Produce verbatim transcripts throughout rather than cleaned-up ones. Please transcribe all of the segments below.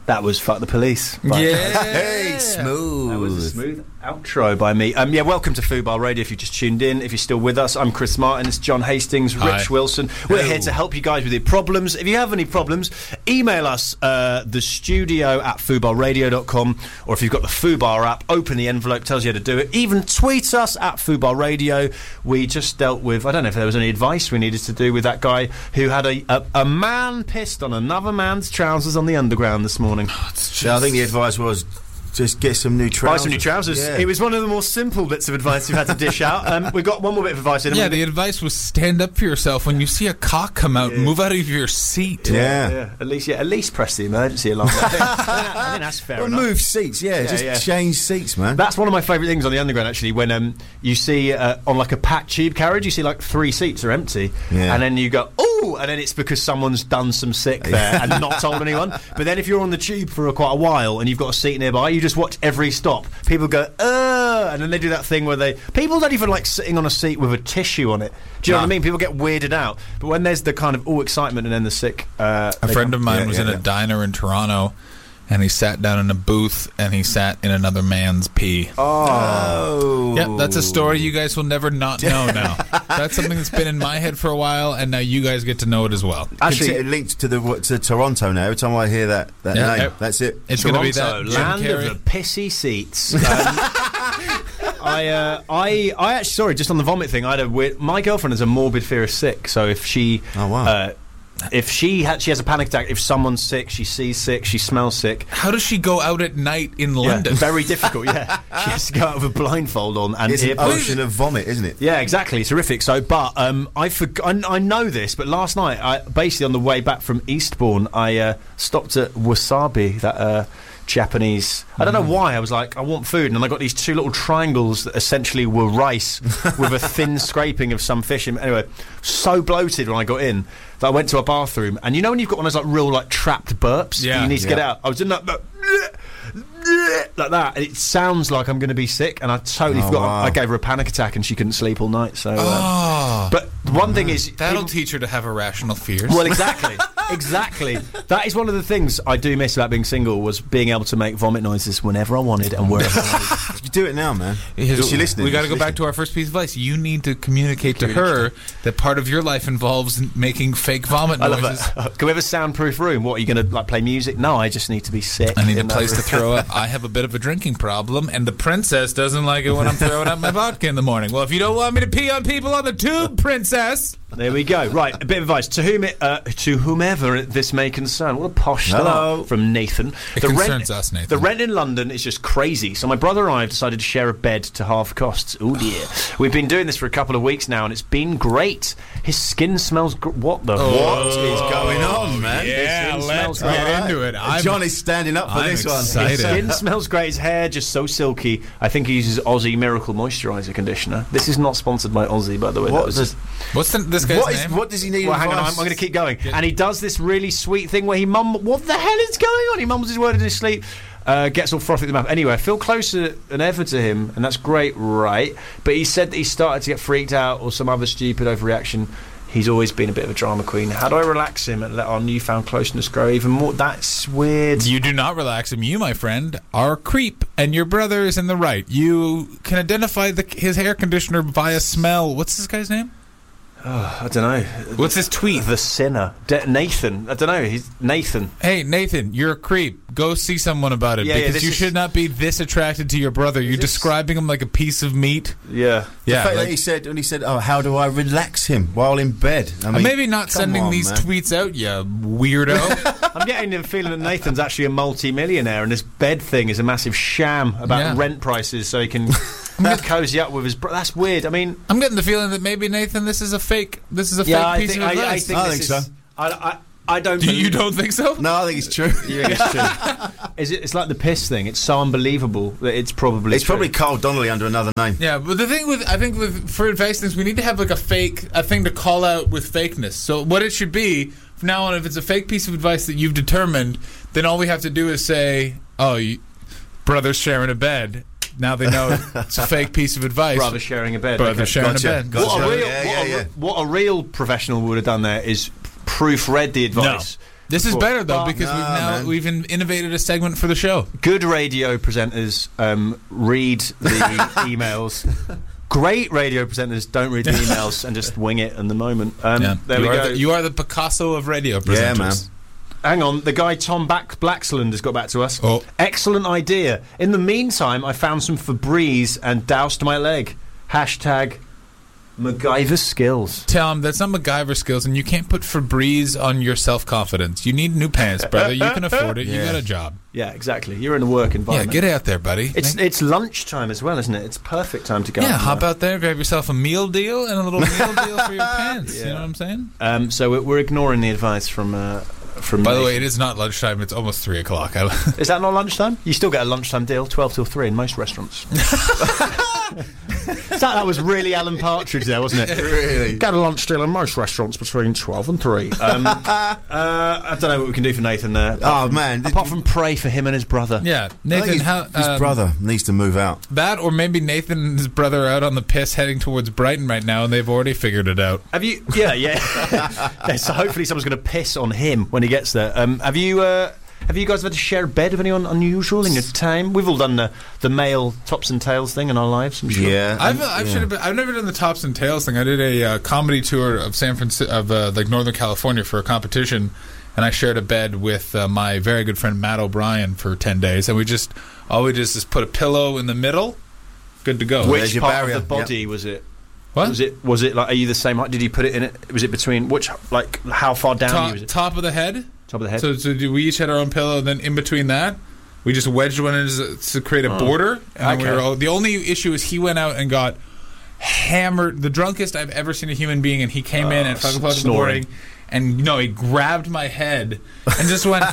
That was Fuck the Police. Yeah. Hey, smooth. That was a smooth outro by me. Um, yeah, welcome to Fubar Radio if you just tuned in. If you're still with us, I'm Chris Martin. It's John Hastings, Rich Hi. Wilson. We're Hello. here to help you guys with your problems. If you have any problems, email us, uh, the studio at fubar radio dot com, or if you've got the Fubar app, open the envelope, tells you how to do it. Even tweet us at Fubar Radio. We just dealt with, I don't know if there was any advice we needed to do with that guy who had a, a, a man pissed on another man's trousers on the underground this morning. Yeah, I think the advice was just get some new trousers. Buy some new trousers. Yeah. It was one of the more simple bits of advice we've had to dish out. Um, we've got one more bit of advice in. Yeah, the advice was stand up for yourself. When you see a cock come out, move out of your seat. Yeah. yeah, at least yeah, at least press the emergency alarm. I think, I think that's fair Well, enough. move seats, yeah, Yeah, just yeah. change seats, man. That's one of my favourite things on the underground, actually, when um, you see uh, on like a packed tube carriage, you see like three seats are empty, Yeah. and then you go, ooh, and then it's because someone's done some sick there and not told anyone. But then if you're on the tube for a, quite a while and you've got a seat nearby, you just watch every stop. People go, uh, and then they do that thing where they... People don't even like sitting on a seat with a tissue on it. Do you know Nah. what I mean? People get weirded out. But when there's the kind of all excitement and then the sick... Uh, A they friend come- of mine Yeah, was yeah, in a yeah. diner in Toronto, and he sat down in a booth, and he sat in another man's pee. Oh. Yep, that's a story you guys will never not know now. That's something that's been in my head for a while, and now you guys get to know it as well. Actually, Actually, linked to the what, to Toronto now. Every time I hear that, that Yeah, name, uh, that's it. It's going to be Toronto, that Jim land Carrey. of the pissy seats. Um, I, uh, I, I actually, sorry, just on the vomit thing, I had a weird, my girlfriend has a morbid fear of sick, so if she, Oh, wow. uh, if she had, she has a panic attack, if someone's sick, she sees sick, she smells sick. How does she go out at night in Yeah, London? very difficult, yeah. She has to go out with a blindfold on and It's an earplugs. ocean of vomit, isn't it? Yeah, exactly. It's horrific. So, but um, I, forg- I I know this, but last night, I basically on the way back from Eastbourne, I uh, stopped at Wasabi, that uh, Japanese. I don't know why. I was like, I want food, and I got these two little triangles that essentially were rice with a thin scraping of some fish. In. Anyway, so bloated when I got in that I went to a bathroom, and you know when you've got one of those like real like trapped burps, Yeah. you need to get Yeah. out. I was in that. Like that, and it sounds like I'm going to be sick, and I totally Oh, forgot. wow. I gave her a panic attack, and she couldn't sleep all night. So, um, Oh, but one thing is, that'll people- teach her to have irrational fears. well, exactly, exactly. That is one of the things I do miss about being single was being able to make vomit noises whenever I wanted and wherever I wanted. You do it now, man. Here's- Is she listening? We got to Is go she back to our first piece of advice. You need to communicate to her that part of your life involves making fake vomit I love noises. that. Can we have a soundproof room? What are you going to like play music? No, I just need to be sick. I need a in that place to room. throw up. I have a bit of a drinking problem, and the princess doesn't like it when I'm throwing up my vodka in the morning. Well, if you don't want me to pee on people on the tube, princess. There we go. Right, a bit of advice to whom it, uh, to whomever this may concern. What a posh start Hello. from Nathan. It the concerns rent, us, Nathan. The rent in London is just crazy. So my brother and I have decided to share a bed to half costs. Oh dear. We've been doing this for a couple of weeks now, and it's been great. His skin smells. Gr- what the? What is going on, man? Yeah, His skin let's smells get great. into it. I'm, John is standing up for I'm this one. excited. His skin smells great. His hair just so silky. I think he uses Aussie Miracle Moisturiser conditioner. This is not sponsored by Aussie, by the way. What That was does- just. What's the, this guy's What is? name? What does he need? Well, hang on, I'm, advice? I'm going to keep going. And he does this really sweet thing where he mum. What the hell is going on? He mumbles his word in his sleep. Uh, gets all frothy at the mouth. Anyway, I feel closer than ever to him, and that's great, right? But he said that he started to get freaked out or some other stupid overreaction. He's always been a bit of a drama queen. How do I relax him and let our newfound closeness grow even more? That's weird. You do not relax him. You, my friend, are a creep, and your brother is in the right. You can identify the, his hair conditioner via smell. What's this guy's name? Oh, I don't know. What's his tweet? The sinner. De- Nathan. I don't know. He's Nathan. Hey, Nathan, you're a creep. Go see someone about it Yeah, yeah, because this you is- should not be this attracted to your brother. You're this- describing him like a piece of meat. Yeah. The Yeah, fact like- that he said, when he said, "Oh, how do I relax him while in bed?" I Uh, mean, maybe not come sending on, these man. tweets out, you weirdo. I'm getting the feeling that Nathan's actually a multi-millionaire, and this bed thing is a massive sham about Yeah. rent prices, so he can cozy up with his. Bro- That's weird. I mean, I'm getting the feeling that maybe, Nathan, this is a fake. This is a yeah, fake I piece think, of I, I advice. think I this think is, so. I, I, I don't. Do you believe- don't think so? No, I think it's true. You think it's true? Is it? It's like the piss thing. It's so unbelievable that it's probably. It's true. probably Carl Donnelly under another name. Yeah, but the thing with I think with for advice things, we need to have like a fake a thing to call out with fakeness. So what it should be from now on, if it's a fake piece of advice that you've determined, then all we have to do is say, "Oh, you, brother's sharing a bed." Now they know it's a fake piece of advice. brother sharing a bed. Brother okay. sharing Gotcha, a bed. gotcha. What a real, Yeah, what, yeah, a, yeah. what a real professional would have done there is proofread the advice. This is before. better though But because No, we've now man. we've in, innovated a segment for the show. Good radio presenters um, read the emails. Great radio presenters don't read the emails and just wing it in the moment. Um, Yeah. There you we are go. The, you are the Picasso of radio presenters. Yeah, man. Hang on, the guy Tom Back- Blacksland has got back to us. Oh. Excellent idea. In the meantime, I found some Febreze and doused my leg. Hashtag MacGyver skills. Tom, that's not MacGyver skills, and you can't put Febreze on your self-confidence. You need new pants, brother. You can afford it. You Yeah. got a job. Yeah, exactly. You're in a work Yeah, environment. get out there, buddy. It's Make- it's lunchtime as well, isn't it? It's perfect time to go. yeah, out hop there. out there, grab yourself a meal deal and a little meal deal for your pants. You know what I'm saying? Um, so we're, we're ignoring the advice from uh, from. By the Nathan. way, it is not lunchtime. It's almost three o'clock. I- Is that not lunchtime? You still get a lunchtime deal, twelve till three in most restaurants. that, that was really Alan Partridge there, wasn't it? Really? Get a lunch deal in most restaurants between twelve and three. Um, uh, I don't know what we can do for Nathan there. Oh, man. Did Apart you- from pray for him and his brother. yeah, I think Nathan, his, how his um, brother needs to move out. that, or maybe Nathan and his brother are out on the piss heading towards Brighton right now, and they've already figured it out. Have you? Yeah, yeah. Yeah, so hopefully someone's going to piss on him when he gets there. Um, have you? Uh, have you guys had to share a bed with anyone unusual in your time? We've all done the the male tops and tails thing in our lives. I'm sure. Yeah. I've and- I've, yeah. should have been, I've never done the tops and tails thing. I did a uh, comedy tour of San Francisco, of uh, like Northern California for a competition, and I shared a bed with uh, my very good friend Matt O'Brien for ten days, and we just all we did is just put a pillow in the middle, good to go. Which There's your part barrier. of the body was it? What? Was it? Was it like? Are you the same height? Did you put it in it? Was it between which? Like how far down top, you was it? top of the head. Top of the head. So, so do we each had our own pillow, and then in between that, we just wedged one in to to create a border. And then we okay. were all, the only issue is he went out and got hammered, the drunkest I've ever seen a human being, and he came in Uh, at five o'clock in the snoring. morning, and you know he grabbed my head and just went,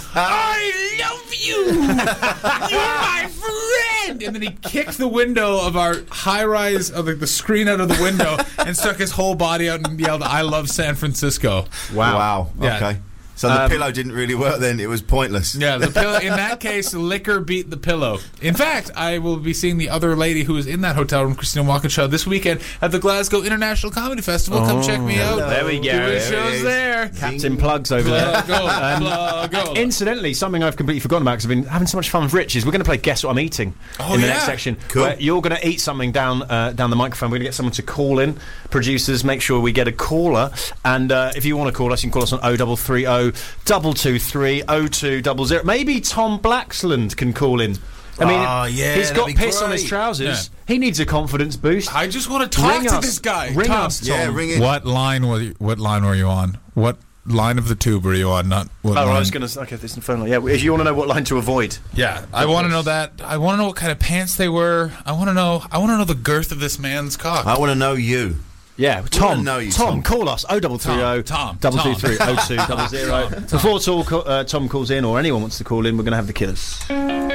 "I love you, you're my friend," and then he kicked the window of our high rise, of like the screen out of the window, and stuck his whole body out and yelled, "I love San Francisco." Wow. Wow. Yeah. Okay. So the Um, pillow didn't really work then. It was pointless. Yeah, the pillow. In that case, liquor beat the pillow. In fact, I will be seeing the other lady who was in that hotel room, Christina Walkinshaw, this weekend at the Glasgow International Comedy Festival. Come check me out. There we go. Doing There shows is. there. Captain Plugs over there. Plug-o, plug-o. Incidentally, something I've completely forgotten about because I've been having so much fun with Rich is we're going to play Guess What I'm Eating Oh, in the yeah. next section. Cool. Where you're going to eat something down uh, down the microphone. We're going to get someone to call in. Producers, make sure we get a caller. And uh, if you want to call us, you can call us on oh double three oh, two two three, oh two zero zero. Maybe Tom Blacksland can call in. I mean, Oh, yeah, he's got that'd be piss on his great. trousers. He needs a confidence boost. I just want to talk Ring to us. this guy. Ring Tom. us, Tom. Yeah, ring it. What line were you, What line were you on? What line of the tube were you on? Not what Oh, line. I was going to. Okay, this is the phone line. Yeah, if you want to know what line to avoid. Yeah, I want to know that. I want to know what kind of pants they were. I want to know. I want to know the girth of this man's cock. I want to know you. Yeah, Tom. know you, Tom, Tom. call us. Oh, double three oh, Tom, double two Tom. three oh two double zero. Before Tom, uh, Tom calls in or anyone wants to call in, we're going to have the Killers.